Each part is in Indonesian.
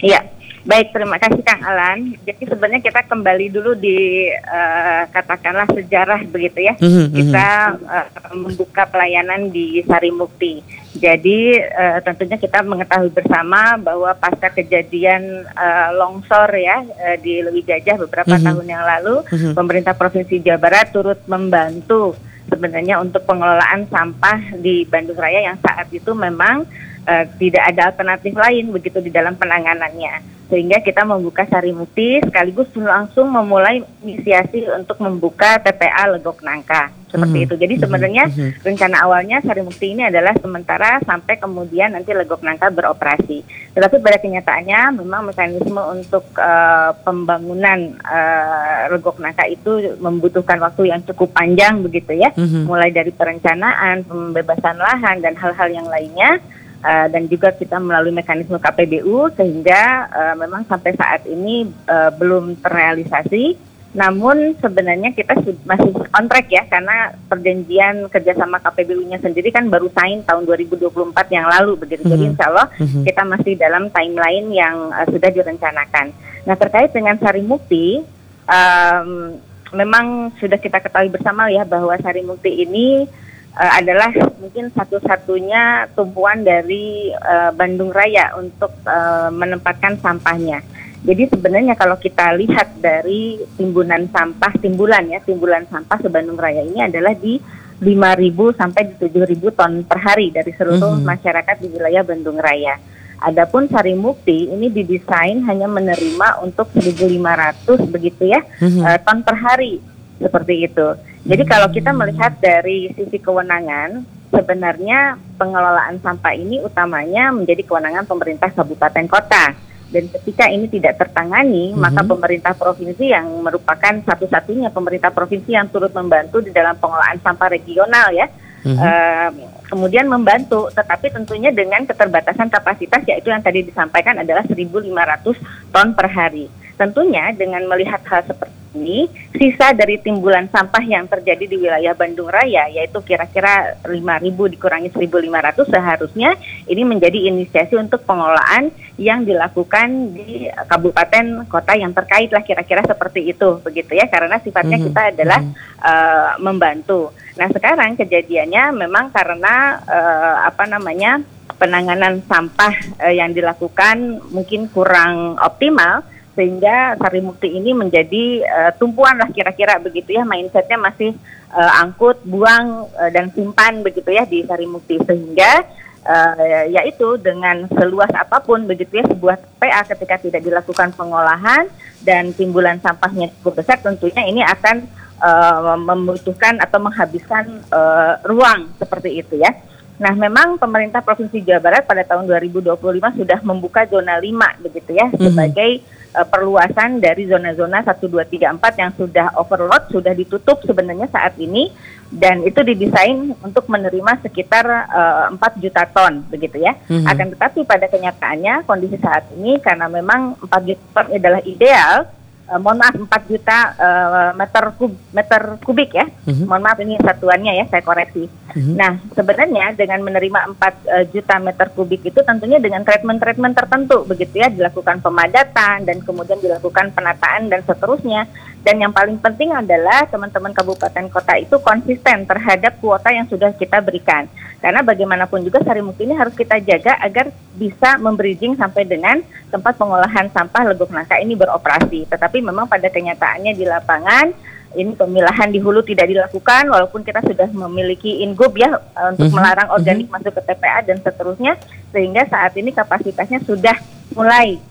Iya, baik, terima kasih Kang Alan. Jadi sebenarnya kita kembali dulu di katakanlah sejarah begitu ya. Kita membuka pelayanan di Sarimukti. Jadi tentunya kita mengetahui bersama bahwa pasca kejadian longsor ya di Lewi Gajah beberapa tahun yang lalu, pemerintah Provinsi Jawa Barat turut membantu sebenarnya untuk pengelolaan sampah di Bandung Raya yang saat itu memang tidak ada alternatif lain begitu di dalam penanganannya, sehingga kita membuka Sarimukti sekaligus langsung memulai inisiasi untuk membuka TPA Legok Nangka seperti itu. Jadi sebenarnya rencana awalnya Sarimukti ini adalah sementara sampai kemudian nanti Legok Nangka beroperasi. Tetapi pada kenyataannya memang mekanisme untuk pembangunan Legok Nangka itu membutuhkan waktu yang cukup panjang begitu ya, mulai dari perencanaan, pembebasan lahan dan hal-hal yang lainnya. Dan juga kita melalui mekanisme KPBU sehingga memang sampai saat ini belum terrealisasi. Namun sebenarnya kita masih on track ya, karena perjanjian kerjasama KPBU-nya sendiri kan baru sign tahun 2024 yang lalu begitu. Jadi insya Allah kita masih dalam timeline yang sudah direncanakan. Nah, terkait dengan Sarimukti, memang sudah kita ketahui bersama ya bahwa Sarimukti ini adalah mungkin satu-satunya tumpuan dari Bandung Raya untuk menempatkan sampahnya. Jadi sebenarnya kalau kita lihat dari timbulan sampah se Bandung Raya ini adalah di 5.000 sampai di 7.000 ton per hari dari seluruh masyarakat di wilayah Bandung Raya. Adapun Sarimukti ini didesain hanya menerima untuk 1.500 begitu ya ton per hari seperti itu. Jadi kalau kita melihat dari sisi kewenangan, sebenarnya pengelolaan sampah ini utamanya menjadi kewenangan pemerintah kabupaten kota. Dan ketika ini tidak tertangani, maka pemerintah provinsi yang merupakan satu-satunya pemerintah provinsi yang turut membantu di dalam pengelolaan sampah regional ya, kemudian membantu, tetapi tentunya dengan keterbatasan kapasitas, yaitu yang tadi disampaikan adalah 1.500 ton per hari. Tentunya dengan melihat hal seperti ini, sisa dari timbulan sampah yang terjadi di wilayah Bandung Raya, yaitu kira-kira 5.000 dikurangi 1.500, seharusnya ini menjadi inisiasi untuk pengelolaan yang dilakukan di kabupaten kota yang terkait lah, kira-kira seperti itu begitu ya, karena sifatnya kita adalah membantu. Nah, sekarang kejadiannya memang karena penanganan sampah yang dilakukan mungkin kurang optimal, sehingga Sarimukti ini menjadi tumpuan lah kira-kira begitu ya, mindsetnya masih angkut, buang dan simpan begitu ya di Sarimukti, sehingga yaitu dengan seluas apapun begitu ya sebuah PA ketika tidak dilakukan pengolahan dan timbulan sampahnya cukup besar, tentunya ini akan membutuhkan atau menghabiskan ruang seperti itu ya. Nah, memang pemerintah Provinsi Jawa Barat pada tahun 2025 sudah membuka zona 5 begitu ya, sebagai perluasan dari zona-zona 1, 2, 3, 4 yang sudah overload, sudah ditutup sebenarnya saat ini, dan itu didesain untuk menerima sekitar 4 juta ton begitu ya. Akan tetapi pada kenyataannya kondisi saat ini karena memang 4 juta ton adalah ideal, 4 juta meter kubik ya. Mohon maaf ini satuannya ya, saya koreksi. Nah, sebenarnya dengan menerima 4 juta meter kubik itu tentunya dengan treatment tertentu begitu ya, dilakukan pemadatan dan kemudian dilakukan penataan dan seterusnya. Dan yang paling penting adalah teman-teman kabupaten kota itu konsisten terhadap kuota yang sudah kita berikan. Karena bagaimanapun juga Sarimukti ini harus kita jaga agar bisa membridging sampai dengan tempat pengolahan sampah Legok Nangka ini beroperasi. Tetapi memang pada kenyataannya di lapangan ini pemilahan di hulu tidak dilakukan, walaupun kita sudah memiliki ingub ya untuk melarang organik masuk ke TPA dan seterusnya, sehingga saat ini kapasitasnya sudah mulai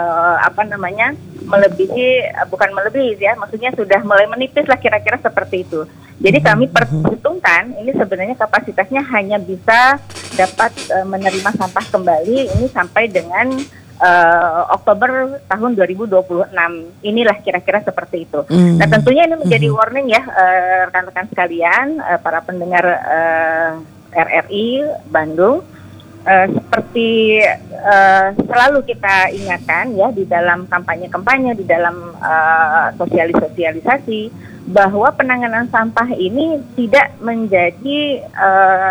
bukan melebihi ya, maksudnya sudah mulai menipis lah kira-kira seperti itu. Jadi kami perhitungkan ini sebenarnya kapasitasnya hanya bisa dapat menerima sampah kembali ini sampai dengan Oktober tahun 2026, inilah kira-kira seperti itu. Nah, tentunya ini menjadi warning ya rekan-rekan sekalian, para pendengar RRI Bandung. Seperti selalu kita ingatkan ya di dalam kampanye-kampanye, di dalam sosialisasi bahwa penanganan sampah ini tidak menjadi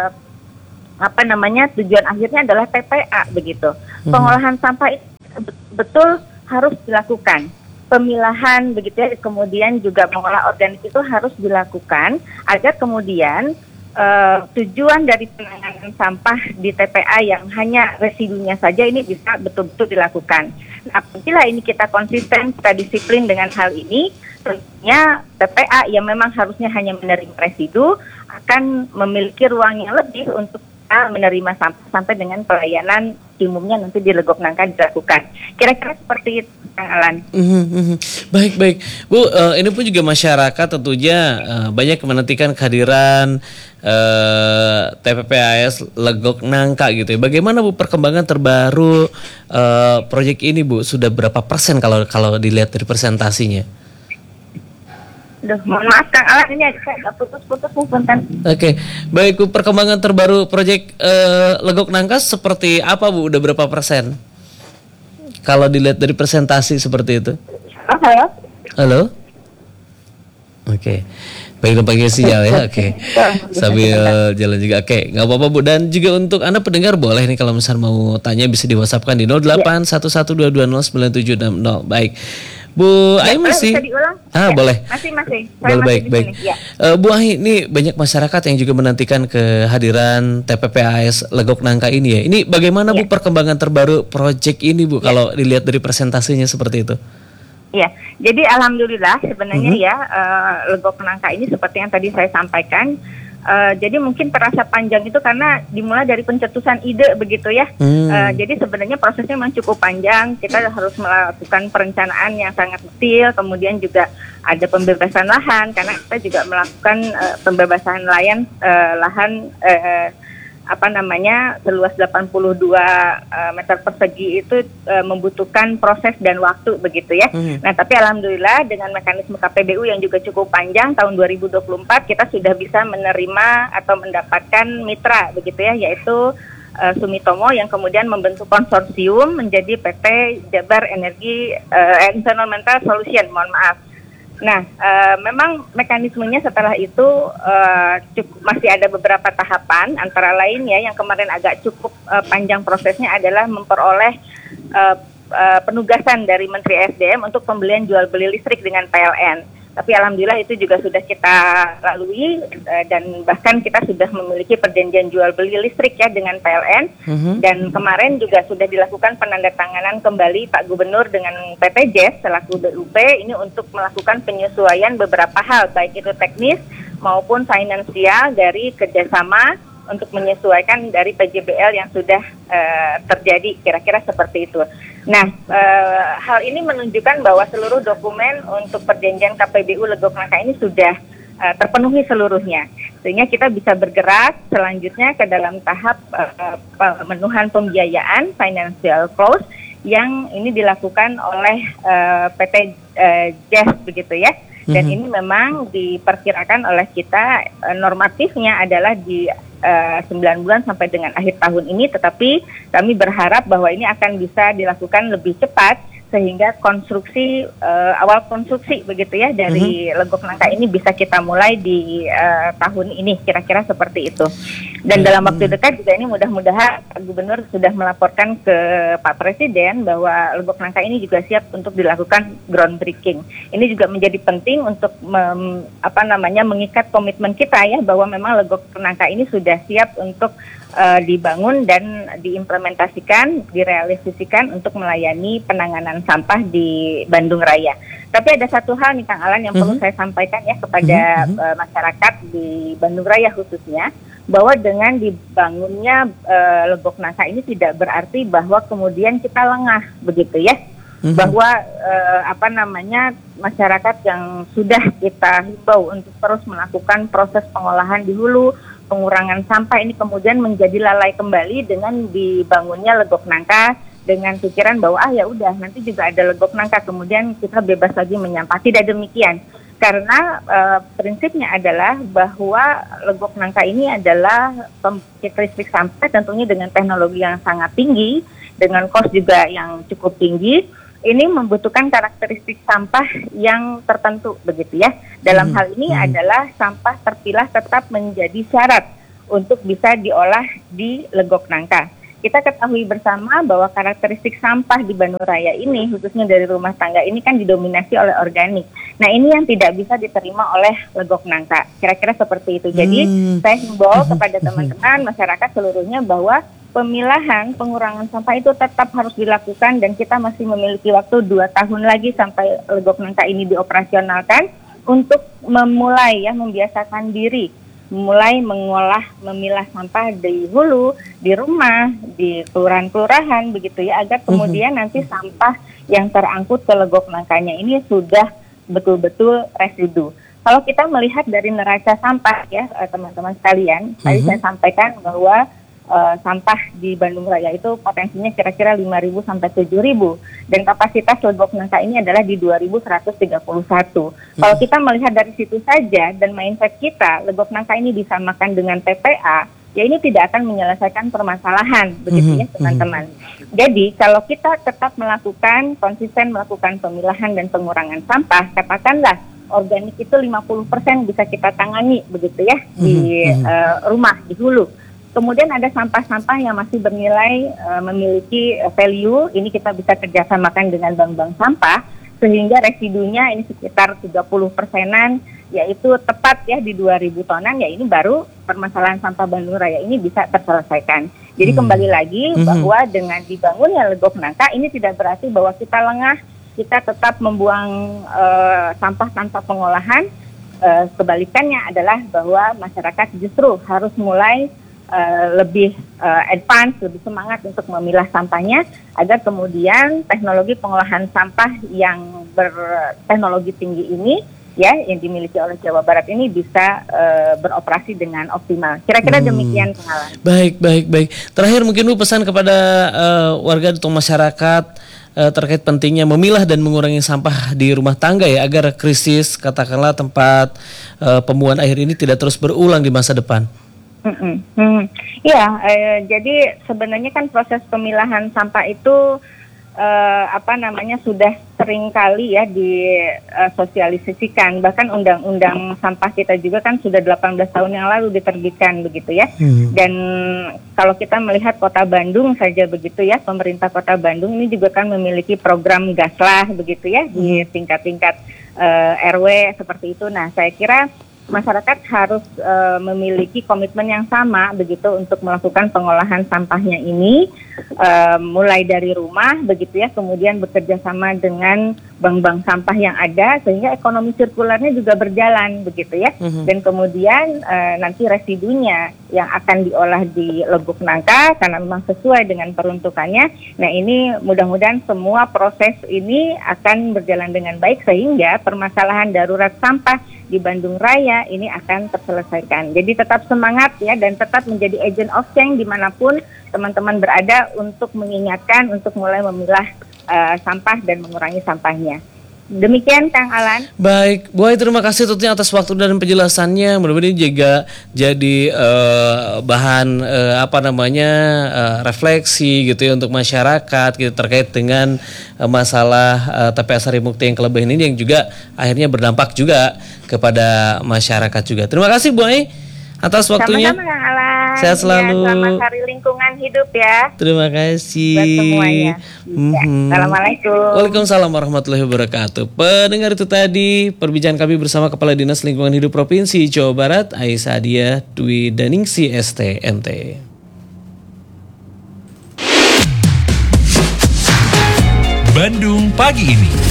tujuan akhirnya adalah TPA begitu. Pengolahan sampah itu betul-betul harus dilakukan. Pemilahan begitu ya, kemudian juga mengolah organik itu harus dilakukan agar kemudian tujuan dari penanganan sampah di TPA yang hanya residunya saja ini bisa betul-betul dilakukan. Nah, apabila ini kita konsisten, kita disiplin dengan hal ini, tentunya TPA yang memang harusnya hanya menerima residu akan memiliki ruang yang lebih untuk menerima sampah sampai dengan pelayanan umumnya nanti di Legok Nangka dilakukan. Kira-kira seperti itu, Kang Alan. Baik Bu, ini pun juga masyarakat tentunya banyak menantikan kehadiran TPPAS Legok Nangka gitu ya. Bagaimana Bu perkembangan terbaru proyek ini Bu? Sudah berapa persen kalau dilihat dari presentasinya? Mohon maaf Kang Alan, ini saya agak putus-putus nih punten. Oke, baik Bu, perkembangan terbaru proyek Legok Nangka seperti apa Bu? Udah berapa persen? Kalau dilihat dari presentasi seperti itu. Halo? Halo? Oke. Baik, panggil sinyal ya. Oke. Sambil jalan juga. Oke, nggak apa-apa Bu. Dan juga untuk Anda pendengar boleh nih kalau misalnya mau tanya bisa di WhatsApp kan di 081122097760. Baik. Bu Ai masih? Boleh. Masih. Boleh, baik. Ya. Bu Ai, ini banyak masyarakat yang juga menantikan kehadiran TPPAS Legok Nangka ini ya. Ini bagaimana Bu perkembangan terbaru proyek ini Bu kalau dilihat dari presentasinya seperti itu? Ya, jadi alhamdulillah sebenarnya Legok Nangka ini seperti yang tadi saya sampaikan. Jadi mungkin terasa panjang itu karena dimulai dari pencetusan ide begitu ya. Jadi sebenarnya prosesnya memang cukup panjang. Kita harus melakukan perencanaan yang sangat detail. Kemudian juga ada pembebasan lahan karena kita juga melakukan pembebasan lahan seluas 82 meter persegi itu membutuhkan proses dan waktu begitu ya. Nah, tapi alhamdulillah dengan mekanisme KPBU yang juga cukup panjang tahun 2024 kita sudah bisa menerima atau mendapatkan mitra begitu ya, yaitu Sumitomo yang kemudian membentuk konsorsium menjadi PT Jabar Energi Environmental Solution, mohon maaf. Nah, memang mekanismenya setelah itu masih ada beberapa tahapan, antara lain ya yang kemarin agak cukup panjang prosesnya adalah memperoleh penugasan dari Menteri SDM untuk pembelian jual beli listrik dengan PLN. Tapi alhamdulillah itu juga sudah kita lalui dan bahkan kita sudah memiliki perjanjian jual beli listrik ya dengan PLN. Dan kemarin juga sudah dilakukan penandatanganan kembali Pak Gubernur dengan PT JES selaku BUP ini untuk melakukan penyesuaian beberapa hal baik itu teknis maupun finansial dari kerjasama untuk menyesuaikan dari PJBL yang sudah terjadi, kira-kira seperti itu. Nah, hal ini menunjukkan bahwa seluruh dokumen untuk perjanjian KPBU Legok Nangka ini sudah terpenuhi seluruhnya, sehingga kita bisa bergerak selanjutnya ke dalam tahap pemenuhan pembiayaan financial close yang ini dilakukan oleh PT JES begitu ya. Dan ini memang diperkirakan oleh kita normatifnya adalah di 9 bulan sampai dengan akhir tahun ini, tetapi kami berharap bahwa ini akan bisa dilakukan lebih cepat sehingga awal konstruksi begitu ya dari Legok Nangka ini bisa kita mulai di tahun ini, kira-kira seperti itu. Dan dalam waktu dekat juga ini mudah-mudahan Pak Gubernur sudah melaporkan ke Pak Presiden bahwa Legok Nangka ini juga siap untuk dilakukan groundbreaking. Ini juga menjadi penting untuk mengikat komitmen kita ya bahwa memang Legok Nangka ini sudah siap untuk dibangun dan diimplementasikan, direalisasikan untuk melayani penanganan sampah di Bandung Raya. Tapi ada satu hal nih Kang Alan yang perlu saya sampaikan ya kepada masyarakat di Bandung Raya khususnya, bahwa dengan dibangunnya Legok Nangka ini tidak berarti bahwa kemudian kita lengah begitu ya. Bahwa masyarakat yang sudah kita himbau untuk terus melakukan proses pengolahan di hulu, pengurangan sampah ini kemudian menjadi lalai kembali dengan dibangunnya Legok Nangka dengan pikiran bahwa ya udah nanti juga ada Legok Nangka kemudian kita bebas lagi menyampah. Tidak demikian, karena prinsipnya adalah bahwa Legok Nangka ini adalah pembangkit listrik sampah tentunya dengan teknologi yang sangat tinggi, dengan kos juga yang cukup tinggi. Ini membutuhkan karakteristik sampah yang tertentu begitu ya. Dalam hal ini adalah sampah terpilah tetap menjadi syarat untuk bisa diolah di Legok Nangka. kita ketahui bersama bahwa karakteristik sampah di Bandung Raya ini, khususnya dari rumah tangga ini kan didominasi oleh organik. Nah ini yang tidak bisa diterima oleh Legok Nangka. Kira-kira seperti itu. Jadi saya himbau kepada teman-teman masyarakat seluruhnya bahwa pemilahan pengurangan sampah itu tetap harus dilakukan dan kita masih memiliki waktu 2 tahun lagi sampai Legok Nangka ini dioperasionalkan untuk memulai membiasakan diri mulai mengolah, memilah sampah di hulu, di rumah, di kelurahan-kelurahan begitu ya, agar kemudian nanti sampah yang terangkut ke Legok Nangkanya ini sudah betul-betul residu. Kalau kita melihat dari neraca sampah ya teman-teman sekalian, tadi saya sampaikan bahwa sampah di Bandung Raya itu potensinya kira-kira 5.000 sampai 7.000 dan kapasitas Legok Nangka ini adalah di 2.131. Kalau kita melihat dari situ saja dan mindset kita, Legok Nangka ini disamakan dengan TPA, ya ini tidak akan menyelesaikan permasalahan begitu ya teman-teman. Jadi kalau kita tetap konsisten melakukan pemilahan dan pengurangan sampah, katakanlah organik itu 50% bisa kita tangani begitu ya di rumah, di hulu. Kemudian ada sampah-sampah yang masih bernilai memiliki value, ini kita bisa kerjasamakan dengan bank-bank sampah, sehingga residunya ini sekitar 30%-an, yaitu tepat ya di 2.000 tonan, ya ini baru permasalahan sampah Bandung Raya ini bisa terselesaikan. Jadi kembali lagi bahwa dengan dibangunnya Legok Nangka, ini tidak berarti bahwa kita lengah, kita tetap membuang sampah tanpa pengolahan, kebalikannya adalah bahwa masyarakat justru harus mulai lebih advance, lebih semangat untuk memilah sampahnya agar kemudian teknologi pengolahan sampah yang berteknologi tinggi ini ya yang dimiliki oleh Jawa Barat ini bisa beroperasi dengan optimal. Kira-kira demikian pengalaman. Baik. Terakhir mungkin Bu pesan kepada warga atau masyarakat terkait pentingnya memilah dan mengurangi sampah di rumah tangga ya agar krisis katakanlah tempat pembuangan air ini tidak terus berulang di masa depan. Ya, jadi sebenarnya kan proses pemilahan sampah itu sudah sering kali ya disosialisasikan. Bahkan undang-undang sampah kita juga kan sudah 18 tahun yang lalu diterbitkan begitu ya. Dan kalau kita melihat Kota Bandung saja begitu ya, pemerintah Kota Bandung ini juga kan memiliki program Gaslah begitu ya di tingkat-tingkat RW seperti itu. Nah, saya kira masyarakat harus memiliki komitmen yang sama begitu untuk melakukan pengolahan sampahnya ini mulai dari rumah begitu ya, kemudian bekerja sama dengan bank-bank sampah yang ada sehingga ekonomi sirkularnya juga berjalan begitu ya. Dan kemudian nanti residunya yang akan diolah di Legok Nangka karena memang sesuai dengan peruntukannya. Nah ini mudah-mudahan semua proses ini akan berjalan dengan baik sehingga permasalahan darurat sampah di Bandung Raya ini akan terselesaikan. Jadi tetap semangat ya dan tetap menjadi agent of change dimanapun teman-teman berada untuk mengingatkan untuk mulai memilah sampah dan mengurangi sampahnya. Demikian Kang Alan. Baik, Bu Ai terima kasih tentunya atas waktu dan penjelasannya. Mudah-mudahan ini juga jadi bahan refleksi gitu ya untuk masyarakat gitu terkait dengan masalah TPA Sarimukti yang kelebihan ini yang juga akhirnya berdampak juga kepada masyarakat juga. Terima kasih Bu Ai atas waktunya. Sama-sama Kang Alan. Sehat selalu. Ya, selamat hari lingkungan hidup ya. Terima kasih. Buat semuanya. Ya. Assalamualaikum. Waalaikumsalam warahmatullahi wabarakatuh. Pendengar itu tadi perbincangan kami bersama Kepala Dinas Lingkungan Hidup Provinsi Jawa Barat, Aisyah Adia Dwi Daningsi STMT. Bandung pagi ini.